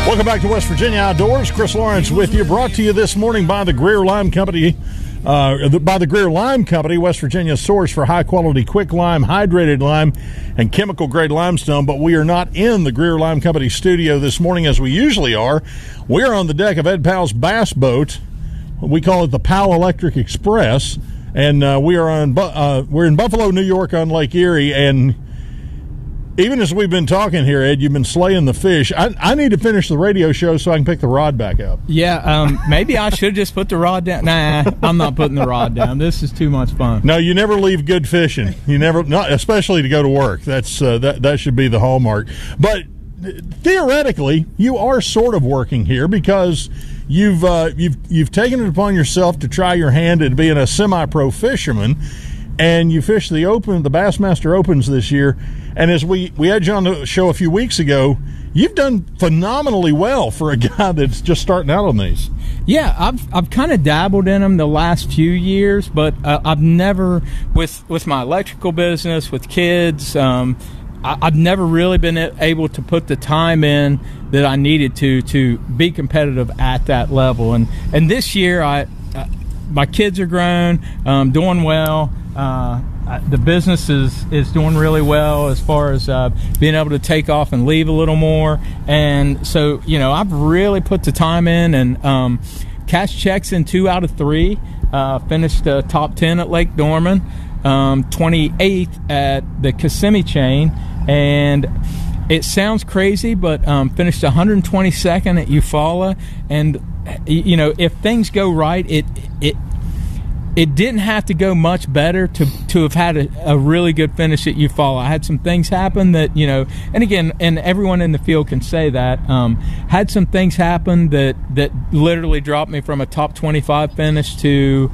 Welcome back to West Virginia Outdoors. Chris Lawrence with you, brought to you this morning by the Greer Lime Company. By the Greer Lime Company, West Virginia's source for high-quality quick lime, hydrated lime, and chemical-grade limestone. But we are not in the Greer Lime Company studio this morning as we usually are. We are on the deck of Ed Powell's bass boat. We call it the Powell Electric Express, and we're in Buffalo, New York, on Lake Erie. And even as we've been talking here, Ed, you've been slaying the fish. I need to finish the radio show so I can pick the rod back up. Yeah, maybe I should just put the rod down. Nah, I'm not putting the rod down. This is too much fun. No, you never leave good fishing. You never, not especially to go to work. That's that should be the hallmark. But theoretically, you are sort of working here because you've taken it upon yourself to try your hand at being a semi-pro fisherman, and you fished the Bassmaster Opens this year. And as we had you on the show a few weeks ago, you've done phenomenally well for a guy that's just starting out on these. Yeah, I've kind of dabbled in them the last few years, but I've never, with my electrical business, with kids, I've never really been able to put the time in that I needed to be competitive at that level. And this year, my kids are grown, doing well. The business is doing really well as far as being able to take off and leave a little more. And so, I've really put the time in and cashed checks in 2 out of 3. Finished top 10 at Lake Norman, 28th at the Kissimmee chain. And it sounds crazy, but finished 122nd at Eufaula. And, if things go right, it didn't have to go much better to have had a really good finish at Eufaula. I had some things happen that, and again, and everyone in the field can say that, had some things happen that literally dropped me from a top 25 finish to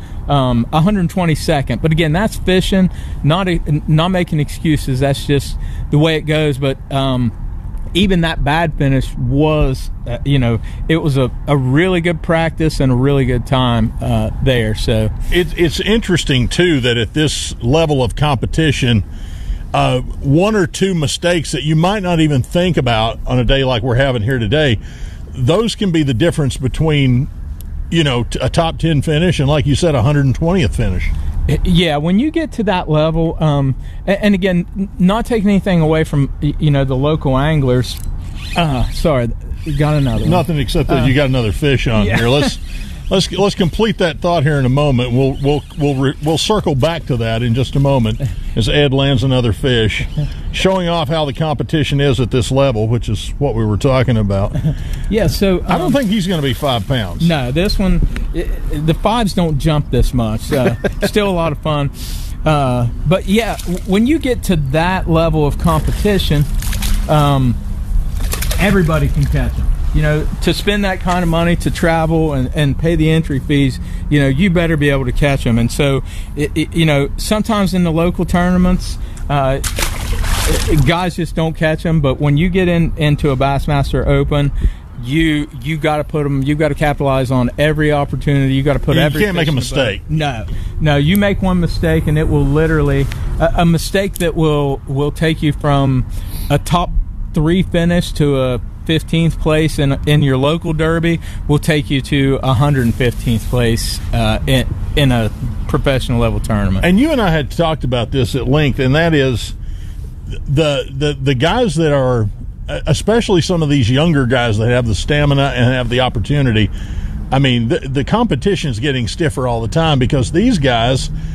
122nd. But again, that's fishing, not making excuses. That's just the way it goes. But even that bad finish was, it was a really good practice and a really good time there. So it's interesting too that at this level of competition, 1 or 2 mistakes that you might not even think about on a day like we're having here today, those can be the difference between a top 10 finish and, like you said, 120th finish. Yeah, when you get to that level, and again, not taking anything away from the local anglers. Sorry, you got another one. Nothing except that you got another fish on here. Let's complete that thought here in a moment. We'll circle back to that in just a moment as Ed lands another fish, showing off how the competition is at this level, which is what we were talking about. Yeah, so I don't think he's going to be 5 pounds. No, this one, the 5s don't jump this much. Still a lot of fun. But yeah, when you get to that level of competition, everybody can catch them. To spend that kind of money to travel and pay the entry fees, you better be able to catch them. And so, sometimes in the local tournaments, guys just don't catch them. But when you get into a Bassmaster Open, you got to put them. You got to capitalize on every opportunity. You got to put every. You can't make a mistake. No. You make one mistake, and it will literally a mistake that will take you from a top 3 finish to a 15th place in your local derby will take you to 115th place in a professional level tournament. And you and I had talked about this at length, and that is the guys that are, especially some of these younger guys that have the stamina and have the opportunity. I mean, the competition is getting stiffer all the time because these guys